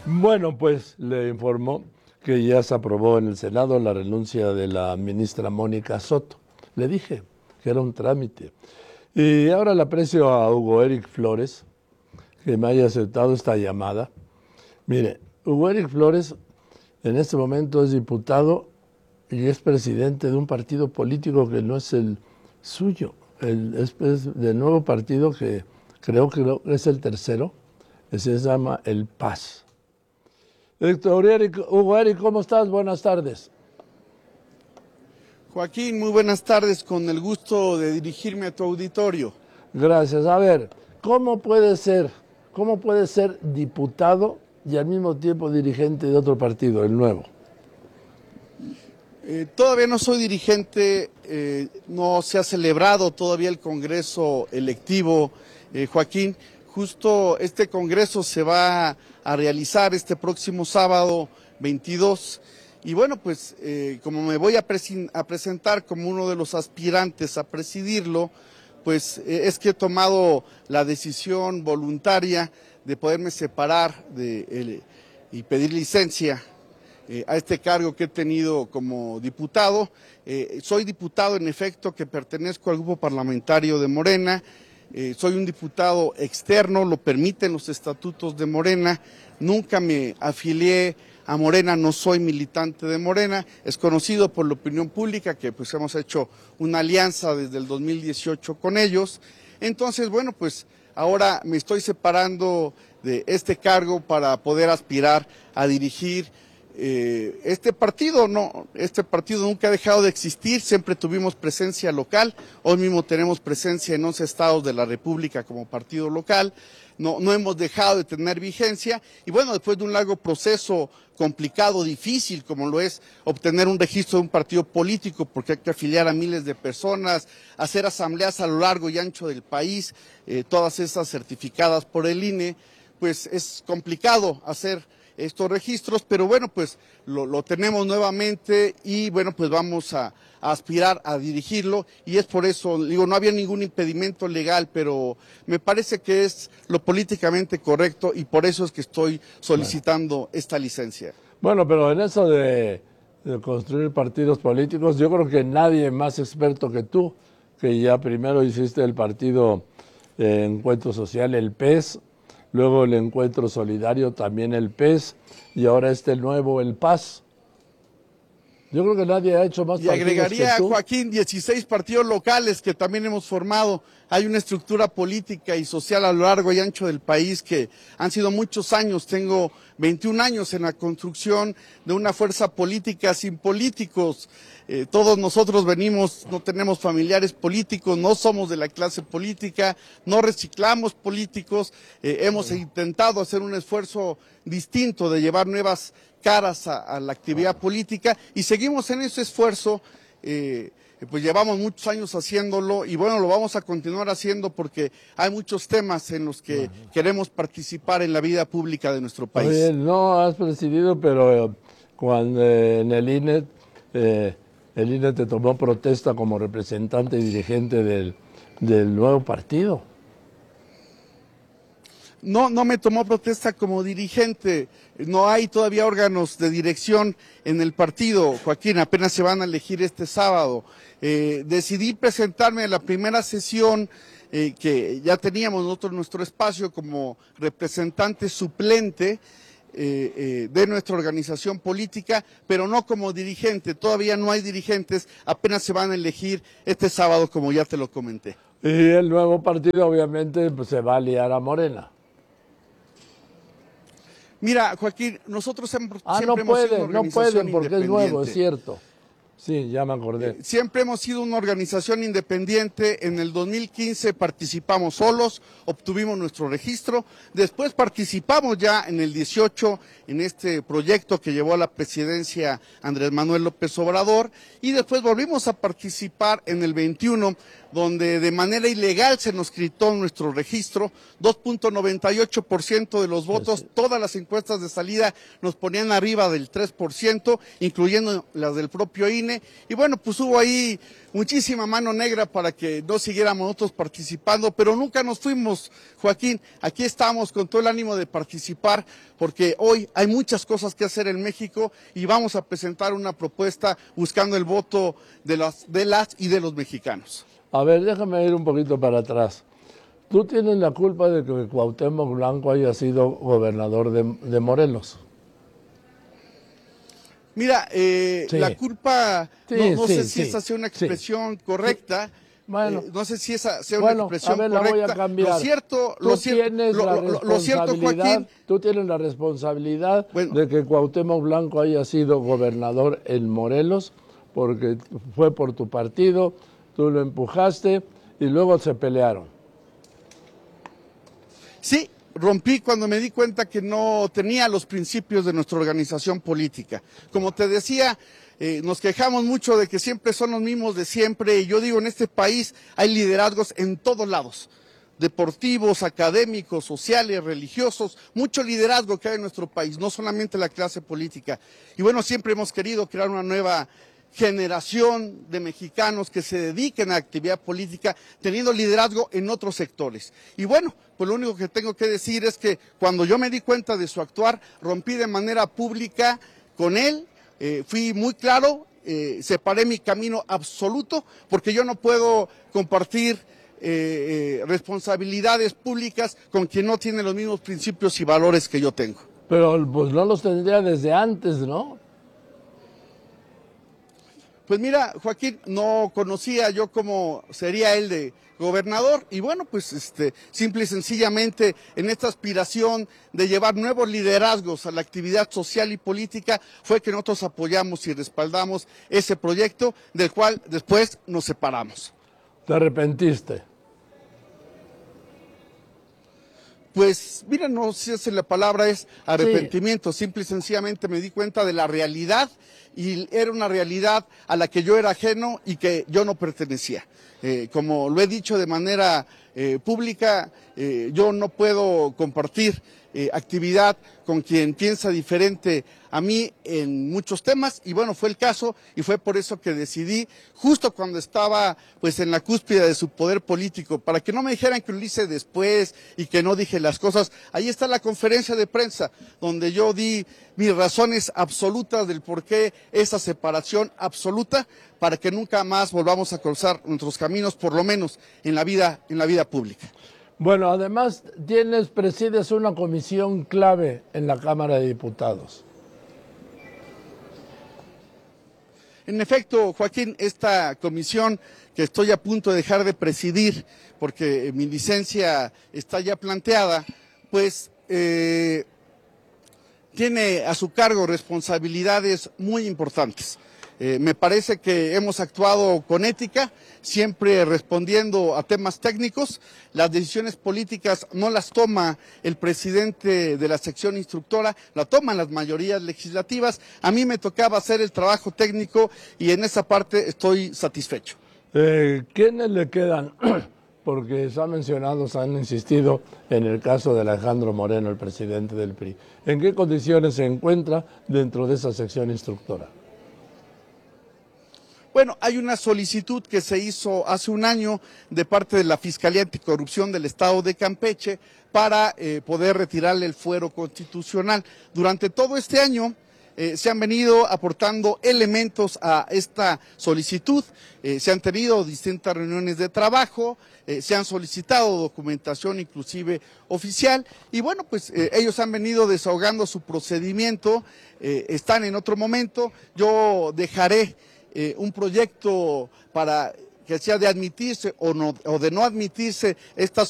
Bueno, pues le informó que ya se aprobó en el Senado la renuncia de la ministra Mónica Soto. Le dije que era un trámite. Y ahora le aprecio a Hugo Eric Flores que me haya aceptado esta llamada. Mire, Hugo Eric Flores en este momento es diputado y es presidente de un partido político que no es el suyo. Es del nuevo partido que creo que es el tercero, que se llama el PAS. Hugo Eric, ¿cómo estás? Buenas tardes. Joaquín, muy buenas tardes, con el gusto de dirigirme a tu auditorio. Gracias. A ver, ¿cómo puede ser diputado y al mismo tiempo dirigente de otro partido, el nuevo? Todavía no soy dirigente, no se ha celebrado todavía el Congreso electivo, Joaquín. Justo este Congreso se va a realizar este próximo sábado 22. Y bueno, pues como me voy a presentar como uno de los aspirantes a presidirlo, pues es que he tomado la decisión voluntaria de poderme separar y pedir licencia a este cargo que he tenido como diputado. Soy diputado, en efecto, que pertenezco al grupo parlamentario de Morena. Soy un diputado externo, lo permiten los estatutos de Morena. Nunca me afilié a Morena, no soy militante de Morena. Es conocido por la opinión pública que pues hemos hecho una alianza desde el 2018 con ellos. Entonces, bueno, pues ahora me estoy separando de este cargo para poder aspirar a dirigir este partido nunca ha dejado de existir, siempre tuvimos presencia local, hoy mismo tenemos presencia en 11 estados de la República como partido local, no hemos dejado de tener vigencia y bueno, después de un largo proceso complicado, difícil, como lo es obtener un registro de un partido político, porque hay que afiliar a miles de personas, hacer asambleas a lo largo y ancho del país, todas esas certificadas por el INE, pues es complicado hacer estos registros, pero bueno, pues lo tenemos nuevamente y bueno, pues vamos a aspirar a dirigirlo y es por eso, digo, no había ningún impedimento legal, pero me parece que es lo políticamente correcto y por eso es que estoy solicitando esta licencia. Bueno, pero en eso de construir partidos políticos, yo creo que nadie más experto que tú, que ya primero hiciste el partido Encuentro Social, el PES, luego el Encuentro Solidario, también el PES, y ahora el nuevo, el PAS. Yo creo que nadie ha hecho más partidos que tú. Y agregaría, Joaquín, 16 partidos locales que también hemos formado. Hay una estructura política y social a lo largo y ancho del país que han sido muchos años. Tengo 21 años en la construcción de una fuerza política sin políticos. Todos nosotros no tenemos familiares políticos, no somos de la clase política, no reciclamos políticos. Hemos intentado hacer un esfuerzo distinto de llevar nuevas caras a la actividad política y seguimos en ese esfuerzo, pues llevamos muchos años haciéndolo y bueno, lo vamos a continuar haciendo porque hay muchos temas en los que queremos participar en la vida pública de nuestro país. Oye, no has presidido, pero cuando en el INE te tomó protesta como representante y dirigente del nuevo partido. No me tomó protesta como dirigente, no hay todavía órganos de dirección en el partido, Joaquín, apenas se van a elegir este sábado. Decidí presentarme en la primera sesión que ya teníamos nosotros nuestro espacio como representante suplente de nuestra organización política, pero no como dirigente, todavía no hay dirigentes, apenas se van a elegir este sábado como ya te lo comenté. Y el nuevo partido obviamente pues, se va a aliar a Morena. Mira, Joaquín, nosotros siempre no hemos sido una organización no pueden porque es nuevo, es independiente. cierto. Sí, ya me acordé. Siempre hemos sido una organización independiente. En el 2015 participamos solos, obtuvimos nuestro registro. Después participamos ya en el 18 en este proyecto que llevó a la presidencia Andrés Manuel López Obrador. Y después volvimos a participar en el 21 donde de manera ilegal se nos quitó nuestro registro, 2.98% de los votos, todas las encuestas de salida nos ponían arriba del 3%, incluyendo las del propio INE, y bueno, pues hubo ahí muchísima mano negra para que no siguiéramos nosotros participando, pero nunca nos fuimos, Joaquín, aquí estamos con todo el ánimo de participar, porque hoy hay muchas cosas que hacer en México y vamos a presentar una propuesta buscando el voto de las y de los mexicanos. A ver, déjame ir un poquito para atrás. Tú tienes la culpa de que Cuauhtémoc Blanco haya sido gobernador de Morelos. Mira, Sí. la culpa, Sí, no sí, sé si sí, esa sea una sí. expresión correcta. Bueno, No sé si esa sea una expresión a ver, la correcta. voy a cambiar. Lo cierto, Joaquín, tú tienes la responsabilidad Bueno. de que Cuauhtémoc Blanco haya sido gobernador en Morelos, porque fue por tu partido, tú lo empujaste y luego se pelearon. sí, rompí cuando me di cuenta que no tenía los principios de nuestra organización política. Como te decía, nos quejamos mucho de que siempre son los mismos de siempre, y yo digo, en este país hay liderazgos en todos lados, deportivos, académicos, sociales, religiosos, mucho liderazgo que hay en nuestro país, no solamente la clase política. Y bueno, siempre hemos querido crear una nueva generación de mexicanos que se dediquen a la actividad política, teniendo liderazgo en otros sectores. Y bueno, pues lo único que tengo que decir es que cuando yo me di cuenta de su actuar, rompí de manera pública con él, fui muy claro, separé mi camino absoluto, porque yo no puedo compartir responsabilidades públicas con quien no tiene los mismos principios y valores que yo tengo. Pero pues no los tendría desde antes, ¿no? Pues mira, Joaquín, no conocía yo cómo sería él de gobernador, y bueno, pues simple y sencillamente en esta aspiración de llevar nuevos liderazgos a la actividad social y política fue que nosotros apoyamos y respaldamos ese proyecto, del cual después nos separamos. ¿Te arrepentiste? Pues mira, no sé si la palabra es arrepentimiento, simple y sencillamente me di cuenta de la realidad, y era una realidad a la que yo era ajeno y que yo no pertenecía. Como lo he dicho de manera pública, yo no puedo compartir actividad con quien piensa diferente a mí en muchos temas, y bueno, fue el caso, y fue por eso que decidí, justo cuando estaba pues en la cúspide de su poder político, para que no me dijeran que lo hice después y que no dije las cosas. Ahí está la conferencia de prensa donde yo di mis razones absolutas del por qué esa separación absoluta, para que nunca más volvamos a cruzar nuestros caminos, por lo menos en la vida pública. Bueno, además presides una comisión clave en la Cámara de Diputados. En efecto, Joaquín, esta comisión que estoy a punto de dejar de presidir, porque mi licencia está ya planteada, pues tiene a su cargo responsabilidades muy importantes. Me parece que hemos actuado con ética, siempre respondiendo a temas técnicos. Las decisiones políticas no las toma el presidente de la sección instructora, la toman las mayorías legislativas. A mí me tocaba hacer el trabajo técnico y en esa parte estoy satisfecho. ¿Quiénes le quedan? Porque se han insistido en el caso de Alejandro Moreno, el presidente del PRI. ¿En qué condiciones se encuentra dentro de esa sección instructora? Bueno, hay una solicitud que se hizo hace un año de parte de la Fiscalía Anticorrupción del Estado de Campeche para poder retirarle el fuero constitucional. Durante todo este año se han venido aportando elementos a esta solicitud, se han tenido distintas reuniones de trabajo, se han solicitado documentación inclusive oficial, y bueno, pues ellos han venido desahogando su procedimiento, están en otro momento. Yo dejaré un proyecto para que sea de admitirse o de no admitirse esta